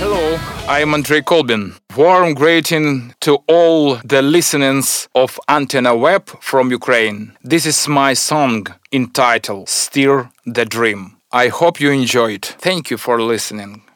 Hello, I'm Andrei Kolbin. Warm greeting to all the listeners of Antenna Web from Ukraine. This is my song entitled Steer the Dream. I hope you enjoy it. Thank you for listening.